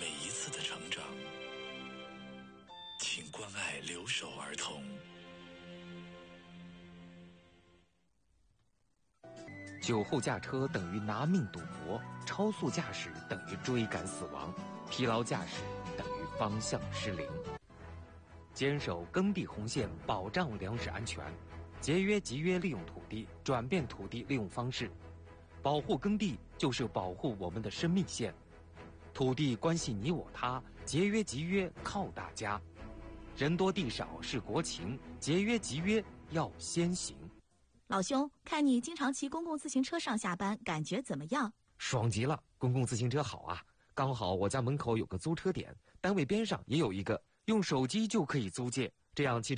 每一次的成长。请关爱留守儿童。 酒后驾车等于拿命赌博，超速驾驶等于追赶死亡，疲劳驾驶等于方向失灵。坚守耕地红线，保障粮食安全，节约集约利用土地，转变土地利用方式，保护耕地就是保护我们的生命线。土地关系你我他，节约集约靠大家。人多地少是国情，节约集约要先行。 老兄，看你经常骑公共自行车上下班，感觉怎么样？ 爽极了，公共自行车好啊！刚好我家门口有个租车点，单位边上也有一个，用手机就可以租借，这样骑